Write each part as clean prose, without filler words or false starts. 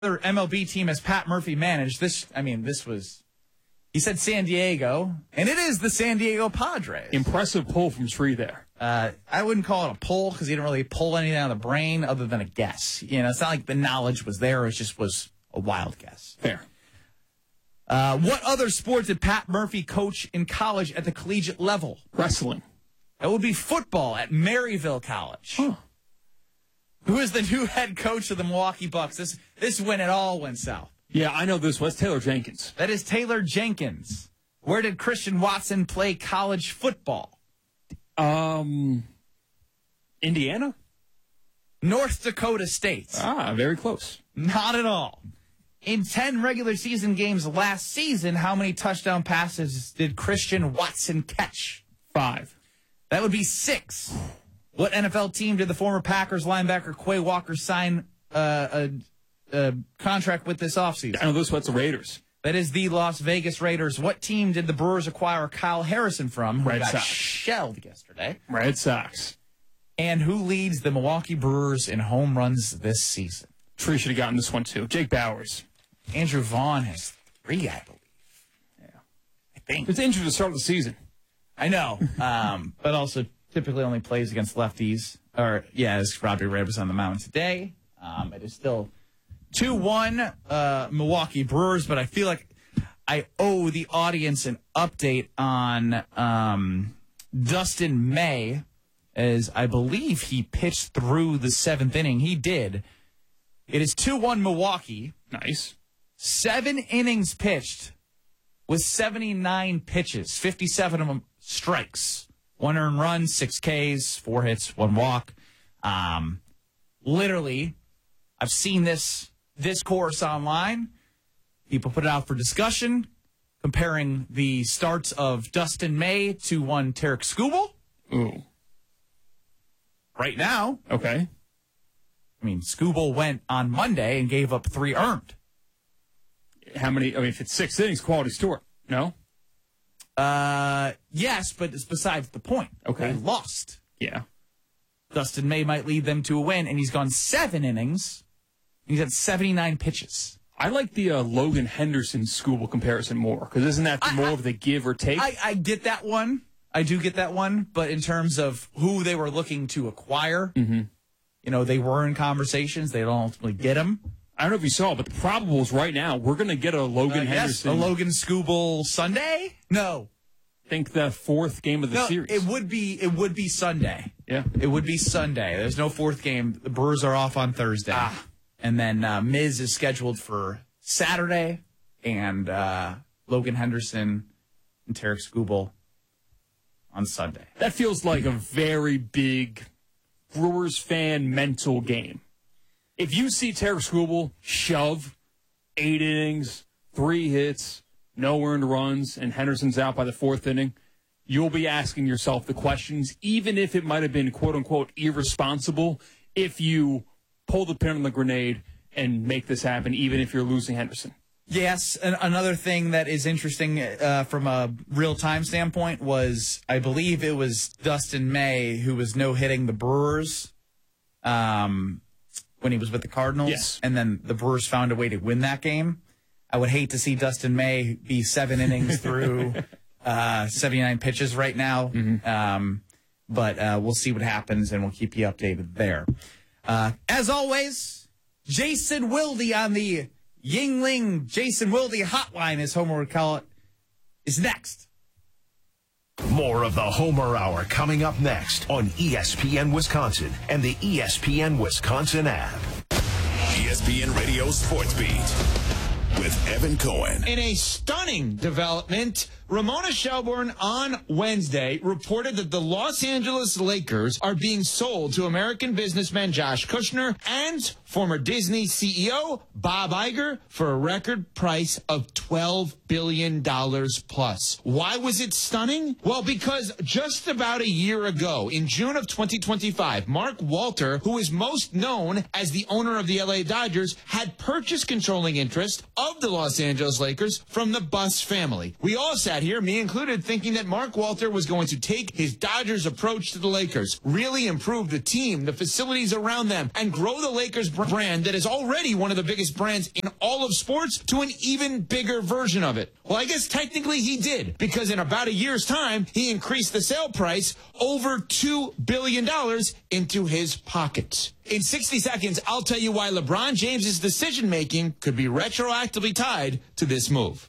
other MLB team as Pat Murphy managed. He said San Diego, and it is the San Diego Padres. Impressive pull from Sri there. I wouldn't call it a pull because he didn't really pull anything out of the brain other than a guess. It's not like the knowledge was there. It just was a wild guess. Fair. What other sport did Pat Murphy coach in college at the collegiate level? Wrestling. That would be football at Maryville College. Huh. Who is the new head coach of the Milwaukee Bucks? This when it all went south. Yeah, I know this was Taylor Jenkins. That is Taylor Jenkins. Where did Christian Watson play college football? Indiana? North Dakota State. Ah, very close. Not at all. In 10 regular season games last season, how many touchdown passes did Christian Watson catch? 5. That would be 6. What NFL team did the former Packers linebacker Quay Walker sign a contract with this offseason? I know this was the Raiders. That is the Las Vegas Raiders. What team did the Brewers acquire Kyle Harrison from? Red Sox. Shelled yesterday. Red Sox. And who leads the Milwaukee Brewers in home runs this season? Tree should have gotten this one too. Jake Bowers. Andrew Vaughn has 3, I believe. Yeah, I think. It's injured to start the season. I know, but also typically only plays against lefties. As Robbie Ray was on the mound today. It is still 2-1 Milwaukee Brewers, but I feel like I owe the audience an update on Dustin May, as I believe he pitched through the 7th inning. He did. It is 2-1 Milwaukee. Nice. 7 innings pitched with 79 pitches, 57 of them strikes. 1 earned run, 6 Ks, 4 hits, 1 walk. Literally, I've seen this discourse online. People put it out for discussion, comparing the starts of Dustin May to one Tarek Skubal. Ooh. Right now. Okay. Skubal went on Monday and gave up 3 earned. How many? If it's 6 innings, quality start. No? Yes, but it's besides the point. Okay. They lost. Yeah. Dustin May might lead them to a win, and he's gone 7 innings. He's had 79 pitches. I like the Logan Henderson Skubal comparison more, because isn't that more of the give or take? I get that one. I do get that one, but in terms of who they were looking to acquire, they were in conversations. They don't ultimately get him. I don't know if you saw, but the probables right now, we're going to get a Logan Henderson. Yes, a Logan Skubal Sunday? No. I think the 4th game of the series. It would be Sunday. Yeah. It would be Sunday. There's no 4th game. The Brewers are off on Thursday. And then Miz is scheduled for Saturday, and Logan Henderson and Tarek Skubal on Sunday. That feels like a very big Brewers fan mental game. If you see Tarek Skubal shove 8 innings, 3 hits, no earned runs, and Henderson's out by the 4th inning, you'll be asking yourself the questions, even if it might have been quote-unquote irresponsible, if you pull the pin on the grenade and make this happen, even if you're losing Henderson. Yes, and another thing that is interesting from a real-time standpoint was, I believe it was Dustin May who was no-hitting the Brewers when he was with the Cardinals. Yes. And then the Brewers found a way to win that game. I would hate to see Dustin May be 7 innings through 79 pitches right now. But we'll see what happens, and we'll keep you updated there. As always, Jason Wilde on the Yingling Jason Wilde hotline, as Homer would call it, is next. More of the Homer Hour coming up next on ESPN Wisconsin and the ESPN Wisconsin app. ESPN Radio Sports Beat with Evan Cohen. In a stunning development, Ramona Shelburne on Wednesday reported that the Los Angeles Lakers are being sold to American businessman Josh Kushner and former Disney CEO Bob Iger for a record price of $12 billion plus. Why was it stunning? Well, because just about a year ago, in June of 2025, Mark Walter, who is most known as the owner of the LA Dodgers, had purchased controlling interest of the Los Angeles Lakers from the Buss family. We all sat sat here, me included, thinking that Mark Walter was going to take his Dodgers approach to the Lakers, really improve the team, the facilities around them, and grow the Lakers brand that is already one of the biggest brands in all of sports to an even bigger version of it. Well, I guess technically he did, because in about a year's time, he increased the sale price over $2 billion into his pockets. In 60 seconds, I'll tell you why LeBron James's decision-making could be retroactively tied to this move.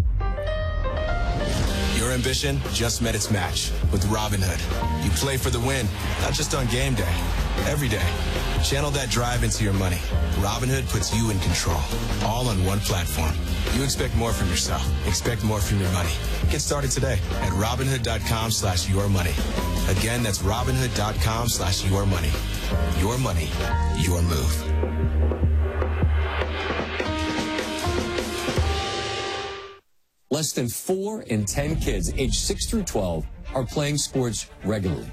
Your ambition just met its match with Robinhood. You play for the win, not just on game day, every day. Channel that drive into your money. Robinhood puts you in control, all on one platform. You expect more from yourself. Expect more from your money. Get started today at Robinhood.com/yourmoney. Again, that's Robinhood.com/yourmoney. Your money, your move. Less than 4 in 10 kids aged 6 through 12 are playing sports regularly.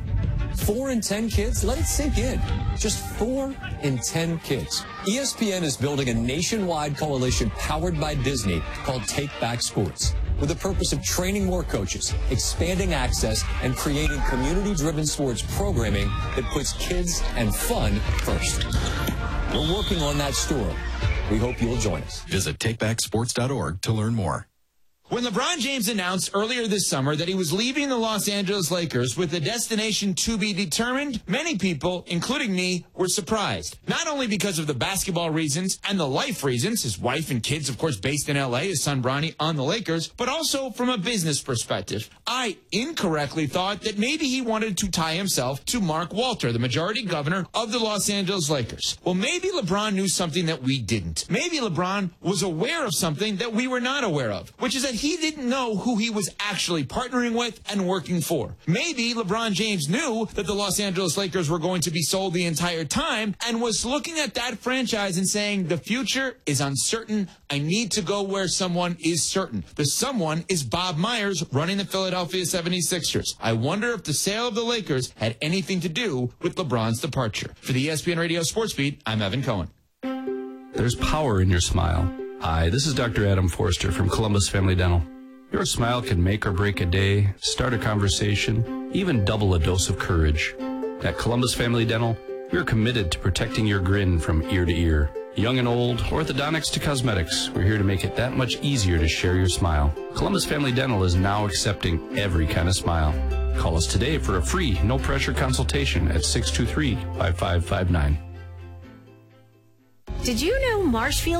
4 in 10 kids? Let it sink in. Just 4 in 10 kids. ESPN is building a nationwide coalition powered by Disney called Take Back Sports, with the purpose of training more coaches, expanding access, and creating community-driven sports programming that puts kids and fun first. We're working on that story. We hope you'll join us. Visit takebacksports.org to learn more. When LeBron James announced earlier this summer that he was leaving the Los Angeles Lakers with a destination to be determined, many people, including me, were surprised. Not only because of the basketball reasons and the life reasons, his wife and kids, of course, based in L.A., his son Bronny on the Lakers, but also from a business perspective. I incorrectly thought that maybe he wanted to tie himself to Mark Walter, the majority governor of the Los Angeles Lakers. Well, maybe LeBron knew something that we didn't. Maybe LeBron was aware of something that we were not aware of, which is that he didn't know who he was actually partnering with and working for. Maybe LeBron James knew that the Los Angeles Lakers were going to be sold the entire time and was looking at that franchise and saying, the future is uncertain. I need to go where someone is certain. The someone is Bob Myers running the Philadelphia 76ers. I wonder if the sale of the Lakers had anything to do with LeBron's departure. For the ESPN Radio Sports Beat, I'm Evan Cohen. There's power in your smile. Hi, this is Dr. Adam Forster from Columbus Family Dental. Your smile can make or break a day, start a conversation, even double a dose of courage. At Columbus Family Dental, we're committed to protecting your grin from ear to ear. Young and old, orthodontics to cosmetics, we're here to make it that much easier to share your smile. Columbus Family Dental is now accepting every kind of smile. Call us today for a free, no-pressure consultation at 623-5559. Did you know Marshfield